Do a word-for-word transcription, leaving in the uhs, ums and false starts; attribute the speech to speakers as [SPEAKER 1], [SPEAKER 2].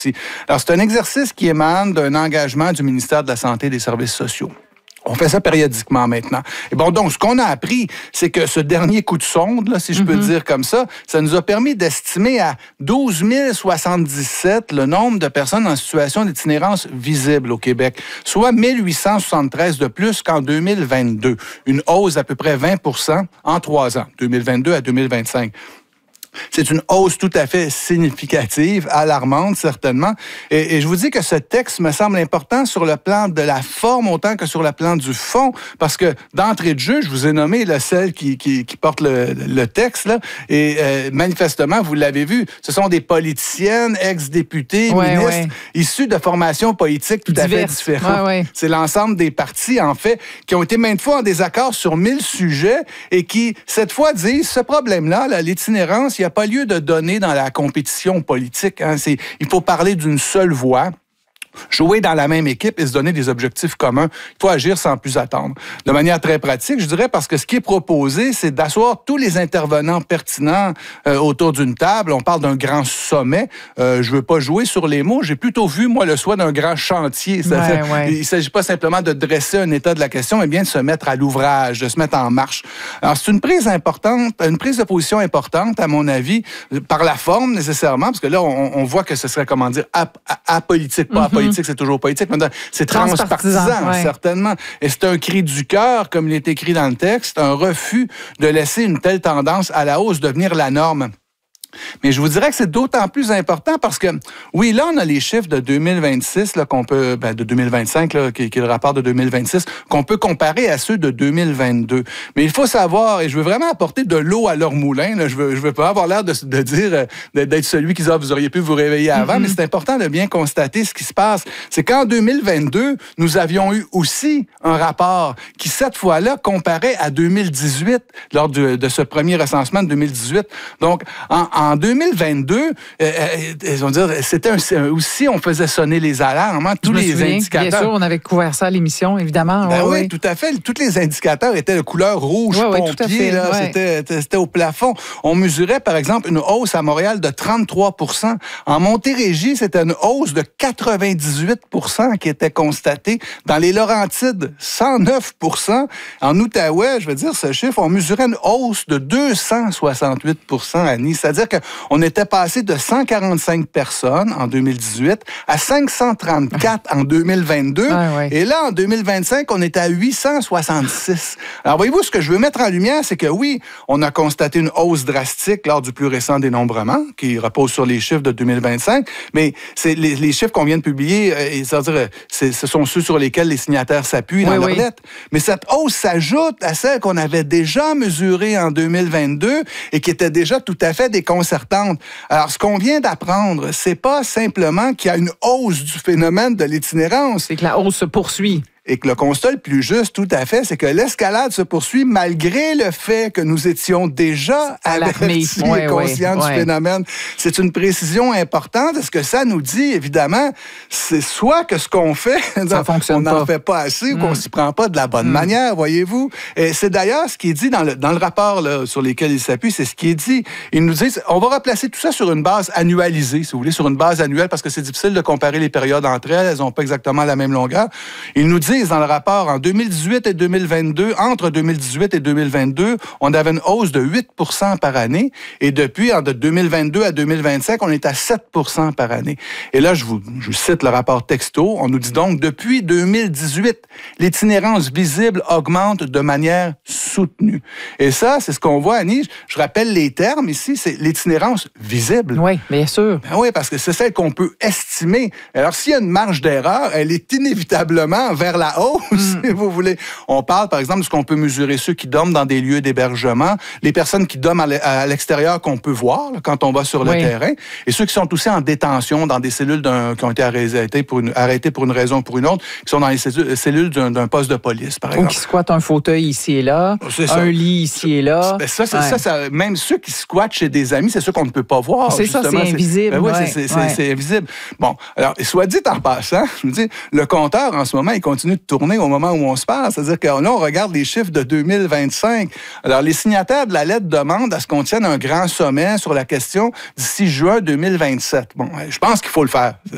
[SPEAKER 1] Alors, c'est un exercice qui émane d'un engagement du ministère de la Santé et des Services sociaux. On fait ça périodiquement maintenant. Et bon, donc, ce qu'on a appris, c'est que ce dernier coup de sonde, là, si je peux mm-hmm. dire comme ça, ça nous a permis d'estimer à douze mille soixante-dix-sept le nombre de personnes en situation d'itinérance visible au Québec, soit mille huit cent soixante-treize de plus qu'en deux mille vingt-deux. Une hausse d'à peu près vingt pour cent en trois ans, deux mille vingt-deux à deux mille vingt-cinq. C'est une hausse tout à fait significative, alarmante certainement. Et, et je vous dis que ce texte me semble important sur le plan de la forme autant que sur le plan du fond, parce que d'entrée de jeu, je vous ai nommé là, celle qui, qui, qui porte le, le texte, là, et euh, manifestement, vous l'avez vu, ce sont des politiciennes, ex-députés,
[SPEAKER 2] ouais,
[SPEAKER 1] ministres,
[SPEAKER 2] ouais.
[SPEAKER 1] issus de formations politiques tout Diverses. à fait différentes.
[SPEAKER 2] Ouais, ouais.
[SPEAKER 1] C'est l'ensemble des partis, en fait, qui ont été maintes fois en désaccord sur mille sujets et qui, cette fois, disent, ce problème-là, là, l'itinérance, il n'y a pas lieu de donner dans la compétition politique. Hein. C'est, il faut parler d'une seule voix. Jouer dans la même équipe et se donner des objectifs communs. Il faut agir sans plus attendre. De manière très pratique, je dirais, parce que ce qui est proposé, c'est d'asseoir tous les intervenants pertinents euh, autour d'une table. On parle d'un grand sommet. Euh, je veux pas jouer sur les mots. J'ai plutôt vu, moi, le souhait d'un grand chantier.
[SPEAKER 2] Ouais, ouais.
[SPEAKER 1] Il ne s'agit pas simplement de dresser un état de la question, mais bien de se mettre à l'ouvrage, de se mettre en marche. Alors, c'est une prise importante, une prise de position importante, à mon avis, par la forme, nécessairement, parce que là, on, on voit que ce serait, comment dire, ap- apolitique, pas apolitique. Politique, c'est toujours politique, mais c'est transpartisan, ouais. certainement. Et c'est un cri du cœur, comme il est écrit dans le texte, un refus de laisser une telle tendance à la hausse devenir la norme. Mais je vous dirais que c'est d'autant plus important parce que, oui, là, on a les chiffres de deux mille vingt-six, là, qu'on peut, ben, de deux mille vingt-cinq, là, qui, qui est le rapport de deux mille vingt-six, qu'on peut comparer à ceux de deux mille vingt-deux. Mais il faut savoir, et je veux vraiment apporter de l'eau à leur moulin, là, je veux, je veux pas avoir l'air de, de dire, d'être celui qui dit, ah, vous auriez pu vous réveiller avant, mm-hmm. mais c'est important de bien constater ce qui se passe. C'est qu'en deux mille vingt-deux, nous avions eu aussi un rapport qui, cette fois-là, comparait à deux mille dix-huit, lors de, de ce premier recensement de deux mille dix-huit. Donc, en, en En deux mille vingt-deux, euh, euh, on dire, c'était un, aussi, on faisait sonner les alarmes, hein, tous les
[SPEAKER 2] souviens,
[SPEAKER 1] indicateurs.
[SPEAKER 2] Bien sûr, on avait couvert ça à l'émission, évidemment.
[SPEAKER 1] Ben
[SPEAKER 2] ouais,
[SPEAKER 1] oui,
[SPEAKER 2] ouais.
[SPEAKER 1] tout à fait. Tous les indicateurs étaient de couleur rouge
[SPEAKER 2] ouais,
[SPEAKER 1] pompier.
[SPEAKER 2] Ouais, tout à fait,
[SPEAKER 1] là,
[SPEAKER 2] ouais.
[SPEAKER 1] c'était, c'était au plafond. On mesurait, par exemple, une hausse à Montréal de trente-trois pour cent. En Montérégie, c'était une hausse de quatre-vingt-dix-huit pour cent qui était constatée. Dans les Laurentides, cent neuf pour cent. En Outaouais, je veux dire, ce chiffre, on mesurait une hausse de deux cent soixante-huit pour cent à Nice. C'est-à-dire qu'on était passé de cent quarante-cinq personnes en deux mille dix-huit à cinq cent trente-quatre en deux mille vingt-deux.
[SPEAKER 2] Ah, ouais.
[SPEAKER 1] Et là, en deux mille vingt-cinq, on est à huit cent soixante-six. Alors, voyez-vous, ce que je veux mettre en lumière, c'est que oui, on a constaté une hausse drastique lors du plus récent dénombrement, qui repose sur les chiffres de deux mille vingt-cinq, mais c'est les, les chiffres qu'on vient de publier, euh, c'est-à-dire, c'est, ce sont ceux sur lesquels les signataires s'appuient dans
[SPEAKER 2] oui,
[SPEAKER 1] leur
[SPEAKER 2] oui.
[SPEAKER 1] lettre. Mais cette hausse s'ajoute à celle qu'on avait déjà mesurée en deux mille vingt-deux et qui était déjà tout à fait déconcertante. Alors, ce qu'on vient d'apprendre, c'est pas simplement qu'il y a une hausse du phénomène de l'itinérance.
[SPEAKER 2] C'est que la hausse se poursuit.
[SPEAKER 1] Et que le constat le plus juste, tout à fait, c'est que l'escalade se poursuit malgré le fait que nous étions déjà avertis et conscients
[SPEAKER 2] ouais,
[SPEAKER 1] du
[SPEAKER 2] ouais.
[SPEAKER 1] phénomène. C'est une précision importante. Ce que ça nous dit, évidemment, c'est soit que ce qu'on fait,
[SPEAKER 2] ça
[SPEAKER 1] on n'en fait pas assez mm. ou qu'on s'y prend pas de la bonne mm. manière, voyez-vous. Et c'est d'ailleurs ce qui est dit dans le, dans le rapport là, sur lequel il s'appuie, c'est ce qui est dit. Ils nous disent, on va replacer tout ça sur une base annualisée, si vous voulez, sur une base annuelle, parce que c'est difficile de comparer les périodes entre elles. Elles n'ont pas exactement la même longueur. Ils nous disent dans le rapport, en deux mille dix-huit et deux mille vingt-deux, entre deux mille dix-huit et deux mille vingt-deux, on avait une hausse de huit pour cent par année. Et depuis, de deux mille vingt-deux à deux mille vingt-cinq, on est à sept pour cent par année. Et là, je vous, je vous cite le rapport texto. On nous dit donc, depuis deux mille dix-huit, l'itinérance visible augmente de manière soutenue. Et ça, c'est ce qu'on voit, Annie. Je rappelle les termes ici, c'est l'itinérance visible.
[SPEAKER 2] Oui, bien sûr.
[SPEAKER 1] Ben oui, parce que c'est celle qu'on peut estimer. Alors, s'il y a une marge d'erreur, elle est inévitablement vers la hausse, mm. si vous voulez. On parle, par exemple, de ce qu'on peut mesurer ceux qui dorment dans des lieux d'hébergement, les personnes qui dorment à l'extérieur qu'on peut voir là, quand on va sur le
[SPEAKER 2] oui.
[SPEAKER 1] terrain, et ceux qui sont aussi en détention dans des cellules d'un, qui ont été arrêtées pour, une, arrêtées pour une raison ou pour une autre, qui sont dans les cellules, cellules d'un, d'un poste de police, par exemple.
[SPEAKER 2] Ou qui squattent un fauteuil ici et là, un lit ici et là.
[SPEAKER 1] Ben ça, c'est,
[SPEAKER 2] ouais.
[SPEAKER 1] ça, ça, même ceux qui squattent chez des amis, c'est ceux qu'on ne peut pas voir.
[SPEAKER 2] C'est
[SPEAKER 1] justement.
[SPEAKER 2] ça, c'est invisible.
[SPEAKER 1] Ben oui,
[SPEAKER 2] ouais.
[SPEAKER 1] c'est, c'est,
[SPEAKER 2] ouais.
[SPEAKER 1] c'est, c'est invisible. Bon, alors, soit dit en passant, je vous dis, le compteur, en ce moment, il continue de tourner au moment où on se parle. C'est-à-dire que là, on regarde les chiffres de deux mille vingt-cinq. Alors, les signataires de la lettre demandent à ce qu'on tienne un grand sommet sur la question d'ici juin deux mille vingt-sept. Bon, je pense qu'il faut le faire.